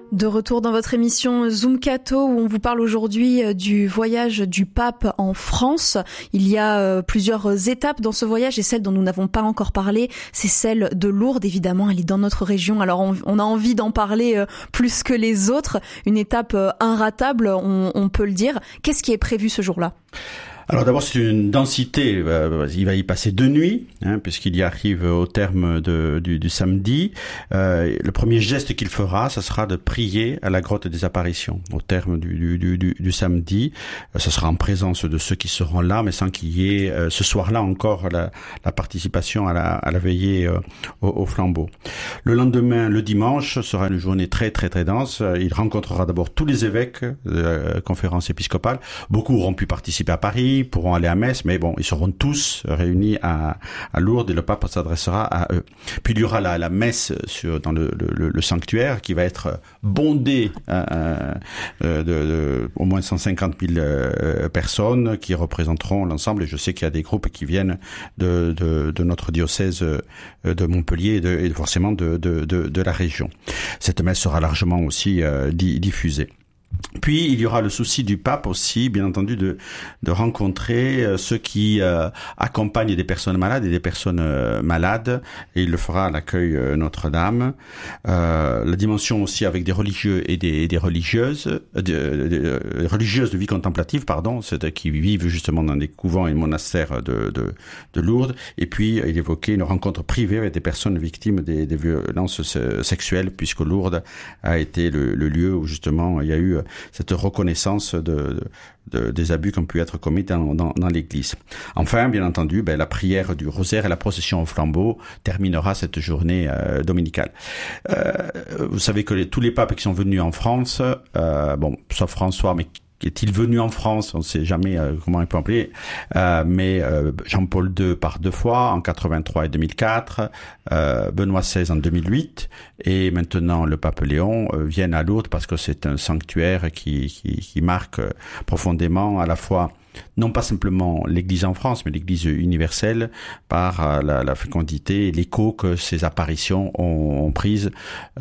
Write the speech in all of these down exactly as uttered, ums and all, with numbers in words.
De retour dans votre émission Zoomcato où on vous parle aujourd'hui du voyage du pape en France. Il y a plusieurs étapes dans ce voyage et celle dont nous n'avons pas encore parlé, c'est celle de Lourdes. Évidemment, elle est dans notre région, alors on, on a envie d'en parler plus que les autres. Une étape inratable, on, on peut le dire. Qu'est-ce qui est prévu ce jour-là ? Alors d'abord, c'est une densité, euh, il va y passer deux nuits, hein, puisqu'il y arrive au terme de, du, du samedi. Euh, le premier geste qu'il fera, ce sera de prier à la grotte des apparitions, au terme du, du, du, du samedi. Euh, ce sera en présence de ceux qui seront là, mais sans qu'il y ait euh, ce soir-là encore la, la participation à la, à la veillée euh, au, au flambeau. Le lendemain, le dimanche, sera une journée très très très dense. Il rencontrera d'abord tous les évêques de la conférence épiscopale. Beaucoup auront pu participer à Paris, pourront aller à Metz, mais bon, ils seront tous réunis à, à Lourdes et le pape s'adressera à eux. Puis il y aura la, la messe sur, dans le, le, le sanctuaire qui va être bondée euh, de, de au moins cent cinquante mille euh, personnes qui représenteront l'ensemble. Et je sais qu'il y a des groupes qui viennent de, de, de notre diocèse de Montpellier et, de, et forcément de, de, de, de la région. Cette messe sera largement aussi euh, diffusée. Puis il y aura le souci du pape aussi, bien entendu, de de rencontrer euh, ceux qui euh, accompagnent des personnes malades et des personnes euh, malades, et il le fera à l'accueil euh, Notre-Dame. Euh, la dimension aussi avec des religieux et des, des religieuses, euh, de, de, de, religieuses de vie contemplative, pardon, c'est qui vivent justement dans des couvents et monastères de de, de Lourdes. Et puis il évoquait une rencontre privée avec des personnes victimes des, des violences sexuelles, puisque Lourdes a été le, le lieu où justement il y a eu cette reconnaissance de, de, de des abus qui ont pu être commis dans, dans, dans l'Église. Enfin, bien entendu, ben, la prière du rosaire et la procession au flambeau terminera cette journée euh, dominicale. Euh, vous savez que les, tous les papes qui sont venus en France, euh, bon, sauf François, mais est-il venu en France? On ne sait jamais euh, comment il peut appeler. Euh, mais euh, Jean-Paul deux par deux fois, en quatre-vingt-trois et deux mille quatre, euh, Benoît seize en deux mille huit, et maintenant le pape Léon euh, viennent à Lourdes parce que c'est un sanctuaire qui, qui, qui marque profondément à la fois non pas simplement l'Église en France, mais l'Église universelle par la, la fécondité et l'écho que ces apparitions ont, ont prise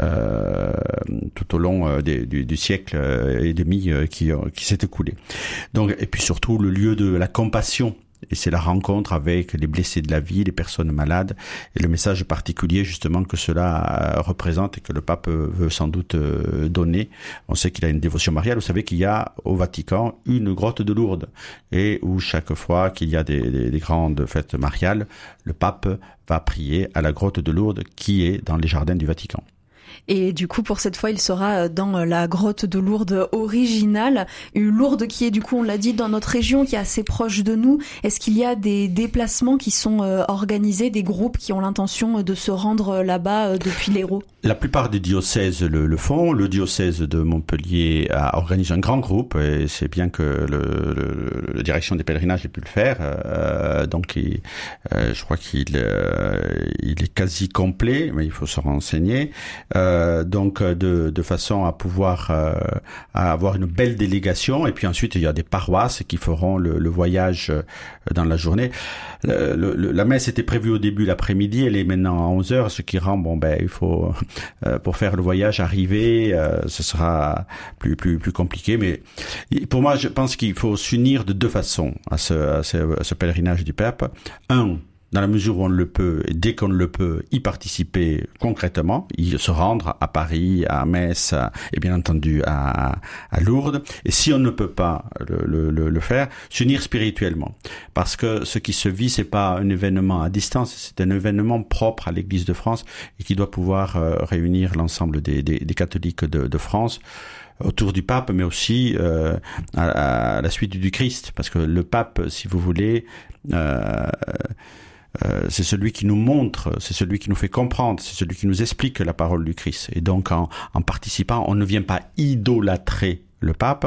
euh, tout au long des, du, du siècle et demi qui, qui s'est écoulé. Donc, et puis surtout le lieu de la compassion. Et c'est la rencontre avec les blessés de la vie, les personnes malades, et le message particulier justement que cela représente et que le pape veut sans doute donner. On sait qu'il a une dévotion mariale. Vous savez qu'il y a au Vatican une grotte de Lourdes, et où chaque fois qu'il y a des, des, des grandes fêtes mariales, le pape va prier à la grotte de Lourdes qui est dans les jardins du Vatican. Et du coup, pour cette fois, il sera dans la grotte de Lourdes originale. Une Lourdes qui est, du coup, on l'a dit, dans notre région, qui est assez proche de nous. Est-ce qu'il y a des déplacements qui sont organisés, des groupes qui ont l'intention de se rendre là-bas depuis l'Hérault ? La plupart des diocèses le, le font. Le diocèse de Montpellier a organisé un grand groupe, et c'est bien que le, le, la direction des pèlerinages ait pu le faire. Euh, donc, il, euh, je crois qu'il euh, il est quasi complet, mais il faut se renseigner. Euh, donc de, de façon à pouvoir euh, à avoir une belle délégation, et puis ensuite il y a des paroisses qui feront le, le voyage dans la journée. Le, le, la messe était prévue au début l'après-midi, elle est maintenant à onze heures, ce qui rend bon ben il faut euh, pour faire le voyage arriver, euh, ce sera plus plus plus compliqué. Mais pour moi, je pense qu'il faut s'unir de deux façons à ce, à ce, à ce pèlerinage du pape. Un, dans la mesure où on le peut, et dès qu'on le peut, y participer concrètement, y se rendre à Paris, à Metz, et bien entendu à, à Lourdes. Et si on ne peut pas le, le, le faire, s'unir spirituellement. Parce que ce qui se vit, c'est pas un événement à distance, c'est un événement propre à l'Église de France et qui doit pouvoir euh, réunir l'ensemble des, des, des catholiques de, de France autour du pape, mais aussi euh, à, à la suite du Christ. Parce que le pape, si vous voulez, euh, Euh, c'est celui qui nous montre, c'est celui qui nous fait comprendre, c'est celui qui nous explique la parole du Christ. Et donc, en, en participant, on ne vient pas idolâtrer le pape,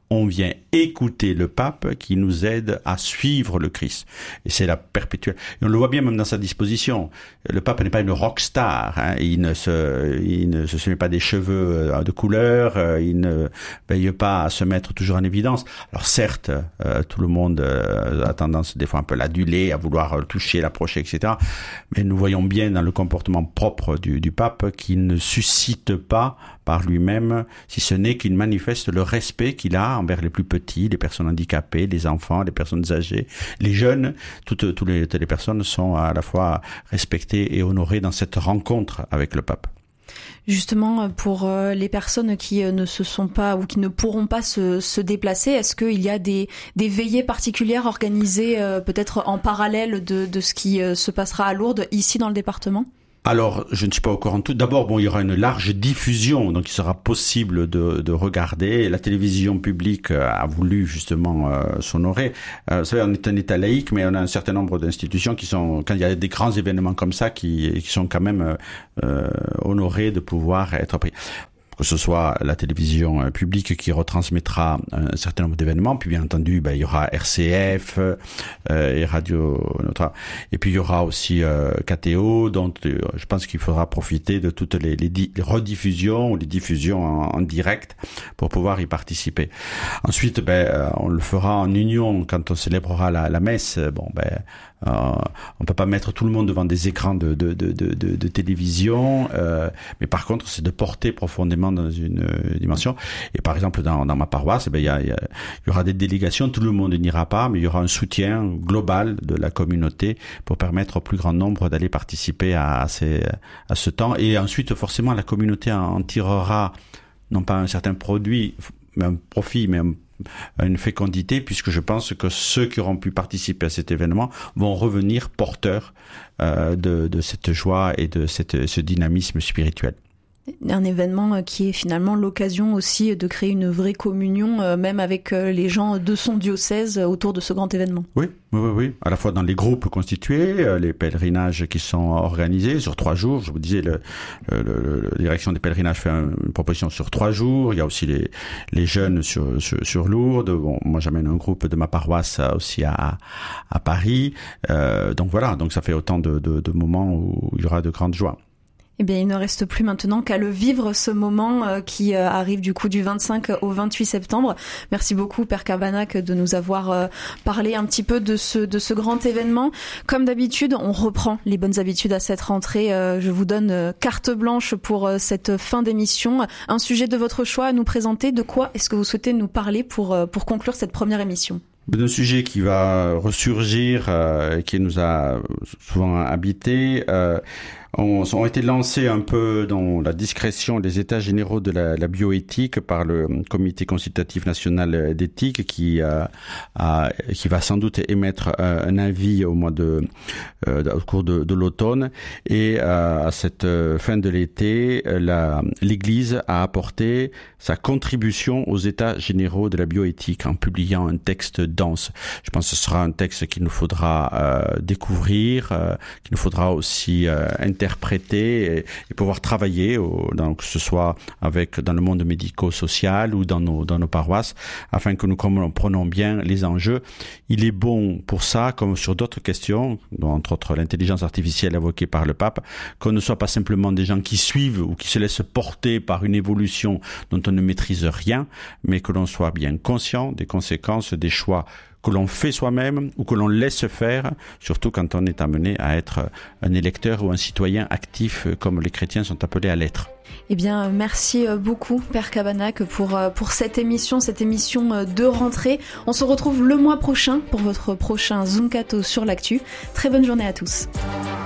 on vient écouter le pape qui nous aide à suivre le Christ. Et c'est la perpétuelle. Et on le voit bien même dans sa disposition. Le pape n'est pas une rockstar. Hein. Il ne se, il ne se met pas des cheveux de couleur. Il ne veille pas à se mettre toujours en évidence. Alors certes, euh, tout le monde euh, a tendance des fois un peu à l'aduler, à vouloir toucher, l'approcher, et cetera. Mais nous voyons bien dans le comportement propre du, du pape qu'il ne suscite pas par lui-même, si ce n'est qu'il manifeste le respect qu'il a envers les plus petits, les personnes handicapées, les enfants, les personnes âgées, les jeunes. Toutes, toutes, les, toutes les personnes sont à la fois respectées et honorées dans cette rencontre avec le pape. Justement, pour les personnes qui ne se sont pas ou qui ne pourront pas se, se déplacer, est-ce qu'il y a des, des veillées particulières organisées peut-être en parallèle de, de ce qui se passera à Lourdes, ici dans le département ? Alors, je ne suis pas au courant de tout. D'abord, bon, il y aura une large diffusion, donc il sera possible de, de regarder. La télévision publique a voulu justement euh, s'honorer. Euh, vous savez, on est un État laïque, mais on a un certain nombre d'institutions qui sont, quand il y a des grands événements comme ça, qui, qui sont quand même euh, honorées de pouvoir être pris. Que ce soit la télévision publique qui retransmettra un certain nombre d'événements, puis bien entendu, ben, il y aura R C F euh, et Radio Notre, et puis il y aura aussi euh, K T O, donc euh, je pense qu'il faudra profiter de toutes les, les, di- les rediffusions ou les diffusions en, en direct pour pouvoir y participer. Ensuite, ben, euh, on le fera en union quand on célébrera la, la messe. Bon, ben, Euh, on peut pas mettre tout le monde devant des écrans de, de, de, de, de télévision, euh, mais par contre, c'est de porter profondément dans une euh, dimension. Et par exemple, dans, dans ma paroisse, eh ben, il y, a, il y aura des délégations, tout le monde n'ira pas, mais il y aura un soutien global de la communauté pour permettre au plus grand nombre d'aller participer à, à, ces, à ce temps. Et ensuite, forcément, la communauté en tirera non pas un certain produit, mais un profit, mais un une fécondité, puisque je pense que ceux qui auront pu participer à cet événement vont revenir porteurs euh, de, de cette joie et de cette, ce dynamisme spirituel. Un événement qui est finalement l'occasion aussi de créer une vraie communion, euh, même avec euh, les gens de son diocèse autour de ce grand événement. Oui, oui, oui, oui. À la fois dans les groupes constitués, euh, les pèlerinages qui sont organisés sur trois jours. Je vous disais, le, le, le, la direction des pèlerinages fait un, une proposition sur trois jours. Il y a aussi les, les jeunes sur, sur, sur Lourdes. Bon, moi, j'amène un groupe de ma paroisse aussi à, à Paris. Euh, donc voilà, donc ça fait autant de, de, de moments où il y aura de grandes joies. Eh bien, il ne reste plus maintenant qu'à le vivre, ce moment euh, qui euh, arrive du coup du vingt-cinq au vingt-huit septembre. Merci beaucoup, Père Cabanach, de nous avoir euh, parlé un petit peu de ce de ce grand événement. Comme d'habitude, on reprend les bonnes habitudes à cette rentrée. Euh, je vous donne euh, carte blanche pour euh, cette fin d'émission. Un sujet de votre choix à nous présenter. De quoi est-ce que vous souhaitez nous parler pour euh, pour conclure cette première émission ? D'un sujet qui va ressurgir, euh, qui nous a souvent habité. Euh, ont, ont été lancés un peu dans la discrétion des états généraux de la, la bioéthique par le Comité consultatif national d'éthique qui, euh, a, qui va sans doute émettre euh, un avis au mois de, euh, au cours de, de l'automne. Et euh, à cette fin de l'été, la, l'Église a apporté sa contribution aux états généraux de la bioéthique en publiant un texte dense. Je pense que ce sera un texte qu'il nous faudra euh, découvrir, euh, qu'il nous faudra aussi euh, interpréter et, et pouvoir travailler, au, dans, que ce soit avec dans le monde médico-social ou dans nos dans nos paroisses, afin que nous comprenions bien les enjeux. Il est bon pour ça, comme sur d'autres questions, dont entre autres l'intelligence artificielle évoquée par le pape, qu'on ne soit pas simplement des gens qui suivent ou qui se laissent porter par une évolution dont on ne maîtrise rien, mais que l'on soit bien conscient des conséquences des choix que l'on fait soi-même ou que l'on laisse faire, surtout quand on est amené à être un électeur ou un citoyen actif comme les chrétiens sont appelés à l'être. Eh bien, merci beaucoup, Père Cabanach, pour, pour cette émission, cette émission de rentrée. On se retrouve le mois prochain pour votre prochain Zoom Cato sur l'actu. Très bonne journée à tous.